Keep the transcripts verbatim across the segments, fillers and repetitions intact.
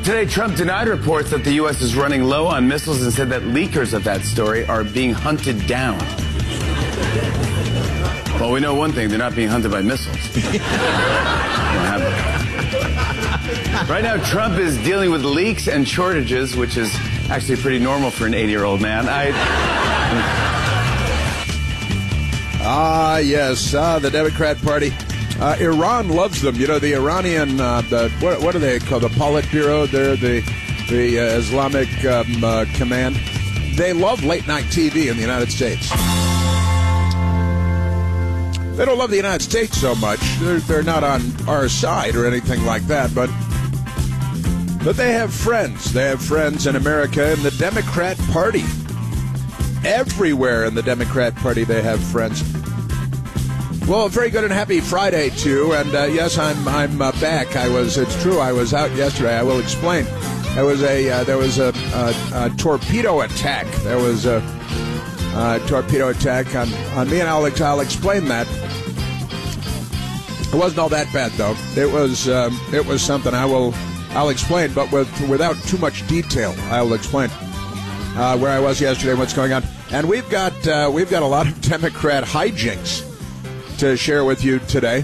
today, Trump denied reports that the U S is running low on missiles and said that leakers of that story are being hunted down. Well, we know one thing. They're not being hunted by missiles. Right now, Trump is dealing with leaks and shortages, which is actually pretty normal for an eighty-year-old man. I... Ah, yes, uh, the Democrat Party. Uh, Iran loves them. You know, the Iranian, uh, the, what, what are they called? The Politburo, they're the, the uh, Islamic um, uh, Command. They love late-night T V in the United States. They don't love the United States so much. They're, they're not on our side or anything like that, but but they have friends. They have friends in America in the Democrat Party. Everywhere in the Democrat Party they have friends. Well, a very good and happy Friday, too. And, uh, yes, I'm I'm uh, back. I was, it's true, I was out yesterday. I will explain. There was a, uh, there was a, a, a torpedo attack. There was a, a torpedo attack on, on me, and I'll, I'll explain that. It wasn't all that bad, though. It was um, it was something I will I'll explain, but with without too much detail. I'll explain uh, where I was yesterday, what's going on, and we've got uh, we've got a lot of Democrat hijinks to share with you today.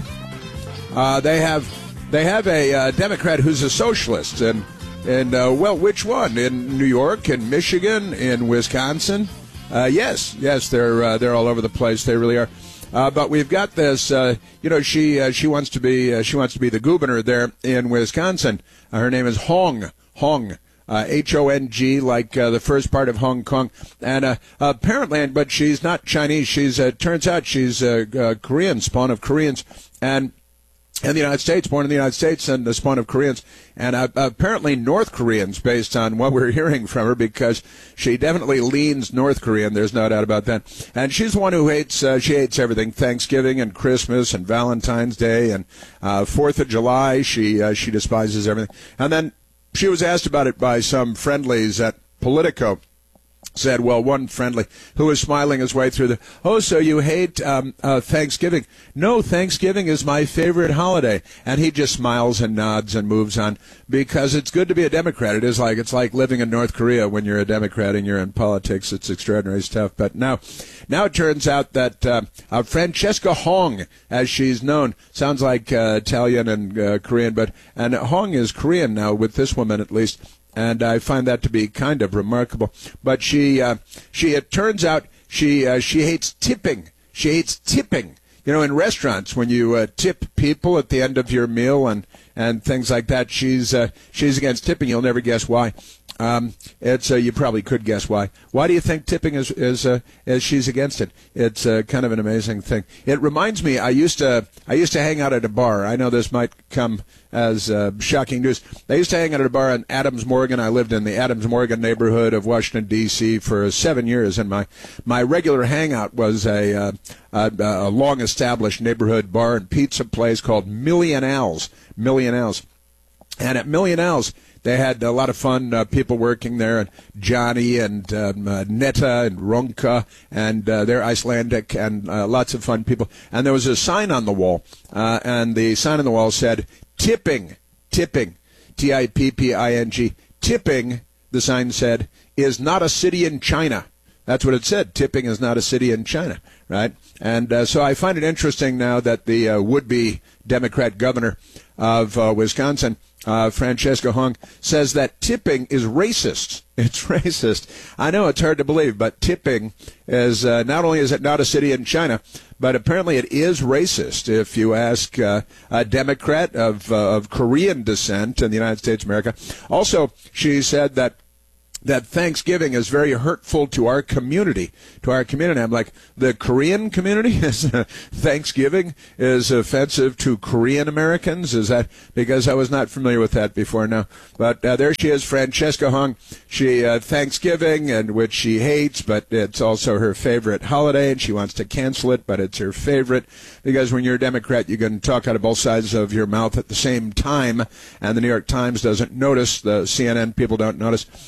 Uh, they have they have a uh, Democrat who's a socialist, and and uh, well, which one? In New York, in Michigan, in Wisconsin? Uh, yes, yes, they're uh, they're all over the place. They really are. Uh, but we've got this, uh, you know, she uh, she wants to be uh, she wants to be the governor there in Wisconsin. Uh, her name is Hong Hong uh, H O N G, like uh, the first part of Hong Kong. And uh, apparently, but she's not Chinese. She's uh, turns out she's uh, uh, Korean, spawn of Koreans, and in the United States, born in the United States, and the spawn of Koreans, and uh, apparently North Koreans, based on what we're hearing from her, because she definitely leans North Korean. There's no doubt about that. And she's the one who hates, uh, she hates everything, Thanksgiving and Christmas and Valentine's Day and uh, Fourth of July. She uh, she despises everything. And then she was asked about it by some friendlies at Politico. Said, well, one friendly who was smiling his way through the, oh, so you hate um, uh, Thanksgiving. No, Thanksgiving is my favorite holiday. And he just smiles and nods and moves on, because it's good to be a Democrat. It is like, it's like living in North Korea when you're a Democrat and you're in politics. It's extraordinary stuff. But now, now it turns out that uh, uh, Francesca Hong, as she's known, sounds like uh, Italian and uh, Korean, but and Hong is Korean now, with this woman at least. And I find that to be kind of remarkable. But she, uh, she, it turns out she, uh, she hates tipping. She hates tipping. You know, in restaurants, when you uh, tip people at the end of your meal and, and things like that, she's, uh, she's against tipping. You'll never guess why. Um, it's, uh, you probably could guess why. Why do you think tipping is, is, uh, is she's against it? It's, uh, kind of an amazing thing. It reminds me, I used to, I used to hang out at a bar. I know this might come as, uh, shocking news. I used to hang out at a bar in Adams Morgan. I lived in the Adams Morgan neighborhood of Washington, D C for seven years, and my, my regular hangout was a, uh, a, a long-established neighborhood bar and pizza place called Million Al's. Million Al's. And at Million Al's, they had a lot of fun uh, people working there, and Johnny and um, uh, Netta and Ronka, and uh, they're Icelandic, and uh, lots of fun people. And there was a sign on the wall, uh, and the sign on the wall said, tipping, tipping, T I P P I N G, tipping, the sign said, is not a city in China. That's what it said. Tipping is not a city in China, right? And uh, so I find it interesting now that the uh, would-be Democrat governor of uh, Wisconsin, uh, Francesca Hong, says that tipping is racist. It's racist. I know it's hard to believe, but tipping is uh, not only is it not a city in China, but apparently it is racist. If you ask uh, a Democrat of uh, of Korean descent in the United States of America. Also, she said that that Thanksgiving is very hurtful to our community, to our community. I'm like, the Korean community? is Thanksgiving is offensive to Korean Americans? Is that, because I was not familiar with that before now. But uh, there she is, Francesca Hong. She, uh, Thanksgiving, and which she hates, but it's also her favorite holiday, and she wants to cancel it, but it's her favorite, because when you're a Democrat, you can talk out of both sides of your mouth at the same time, and the New York Times doesn't notice, the C N N people don't notice. Uh,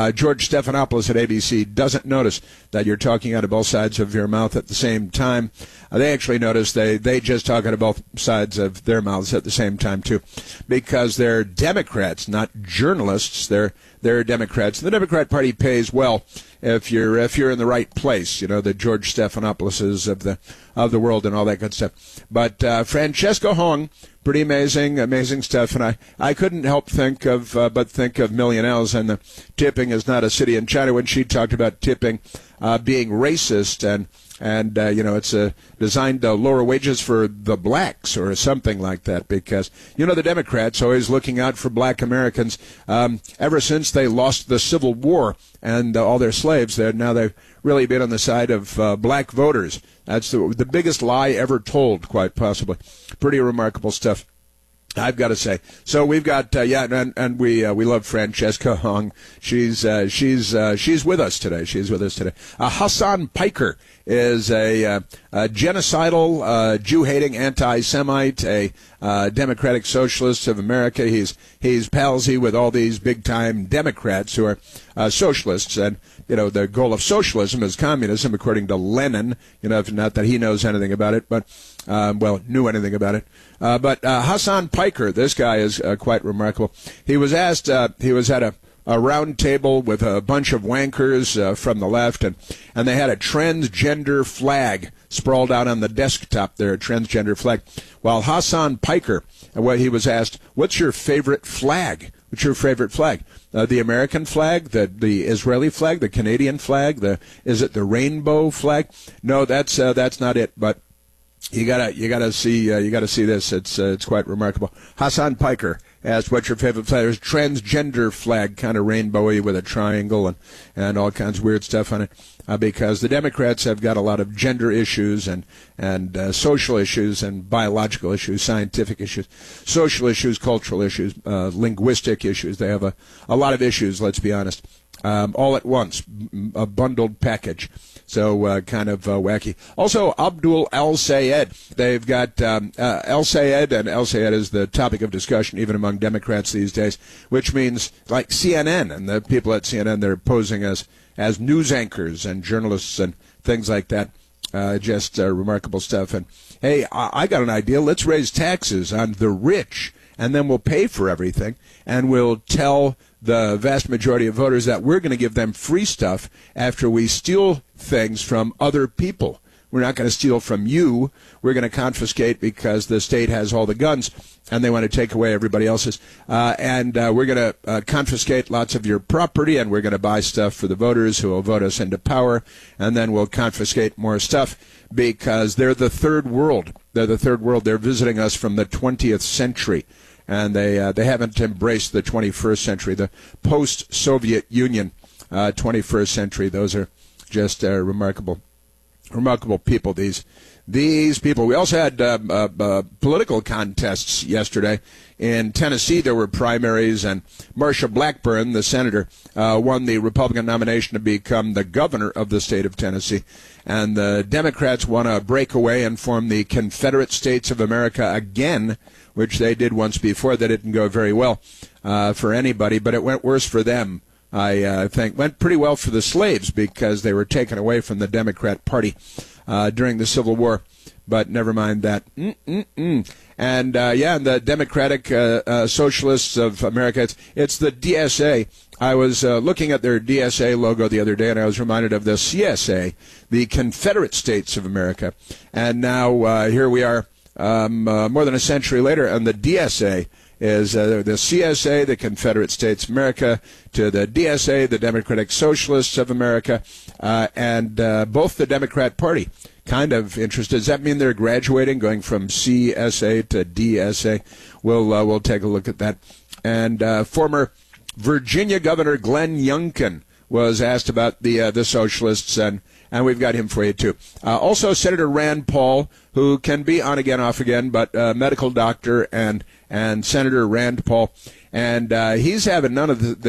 uh, George Stephanopoulos at A B C doesn't notice that you're talking out of both sides of your mouth at the same time. Uh, they actually notice they, they just talk out of both sides of their mouths at the same time, too, because they're Democrats, not journalists. They're they're Democrats. And the Democrat Party pays well if you're if you're in the right place, you know, the George Stephanopoulos of the of the world and all that good stuff. But uh, Francesca Hong, pretty amazing, amazing stuff. And I, I couldn't help think of uh, but think of Millionaires and the tipping is not a city in China when she talked about tipping uh, being racist and. And, uh, you know, it's uh, designed to lower wages for the blacks or something like that because, you know, the Democrats always looking out for black Americans um, ever since they lost the Civil War and uh, all their slaves. They're, now they've really been on the side of uh, black voters. That's the, the biggest lie ever told, quite possibly. Pretty remarkable stuff, I've got to say. So we've got uh, yeah, and and we uh, we love Francesca Hong. She's uh, she's uh, she's with us today. She's with us today. Uh, Hassan Piker is a, uh, a genocidal, uh, Jew-hating anti-Semite, a uh, Democratic Socialist of America. He's he's palsy with all these big-time Democrats who are uh, socialists, and you know the goal of socialism is communism, according to Lenin. You know, not that he knows anything about it, but um, well, knew anything about it. Uh, but uh, Hassan Piker, this guy is uh, quite remarkable. He was asked. Uh, he was at a. a round table with a bunch of wankers uh, from the left, and, and they had a transgender flag sprawled out on the desktop there, a transgender flag. While Hassan Piker, well, he was asked, what's your favorite flag? What's your favorite flag? Uh, the American flag, the the Israeli flag, the Canadian flag, the is it the rainbow flag? No, that's uh, that's not it, but You gotta, you gotta see, uh, you gotta see this. It's, uh, it's quite remarkable. Hassan Piker asked, "What's your favorite flag?" There's transgender flag, kind of rainbowy with a triangle and and all kinds of weird stuff on it. Uh, because the Democrats have got a lot of gender issues and and uh, social issues and biological issues, scientific issues, social issues, cultural issues, uh, linguistic issues. They have a a lot of issues. Let's be honest. Um, all at once, a bundled package. So uh, kind of uh, wacky. Also, Abdul El-Sayed. They've got um, uh, El-Sayed, and El-Sayed is the topic of discussion even among Democrats these days, which means like C N N, and the people at C N N, they're posing as, as news anchors and journalists and things like that. Uh, just uh, remarkable stuff. And, hey, I, I got an idea. Let's raise taxes on the rich, and then we'll pay for everything, and we'll tell the vast majority of voters that we're going to give them free stuff after we steal things from other people. We're not going to steal from you. We're going to confiscate because the state has all the guns, and they want to take away everybody else's. Uh, and uh, we're going to uh, confiscate lots of your property, and we're going to buy stuff for the voters who will vote us into power, and then we'll confiscate more stuff because they're the third world. They're the third world. They're visiting us from the twentieth century. And they uh, they haven't embraced the twenty-first century, the post-Soviet Union uh, twenty-first century. Those are just uh, remarkable, remarkable people. These these people. We also had uh, uh, uh, political contests yesterday in Tennessee. There were primaries, and Marsha Blackburn, the senator, uh, won the Republican nomination to become the governor of the state of Tennessee. And the Democrats want to break away and form the Confederate States of America again, which they did once before. That didn't go very well uh, for anybody, but it went worse for them, I uh, think. Went pretty well for the slaves because they were taken away from the Democrat Party uh, during the Civil War. But never mind that. Mm-mm-mm. And, uh, yeah, and the Democratic uh, uh, Socialists of America, it's, it's the D S A. I was uh, looking at their D S A logo the other day, and I was reminded of the C S A, the Confederate States of America. And now uh, here we are um, uh, more than a century later, and the D S A is uh, the C S A, the Confederate States of America, to the D S A, the Democratic Socialists of America, uh, and uh, both the Democrat Party. Kind of interested. Does that mean they're graduating, going from C S A to D S A? We'll uh, we'll take a look at that. And uh, former Virginia Governor Glenn Youngkin was asked about the uh, the socialists, and and we've got him for you too. Uh, also, Senator Rand Paul, who can be on again, off again, but uh, medical doctor and and Senator Rand Paul, and uh, he's having none of the. the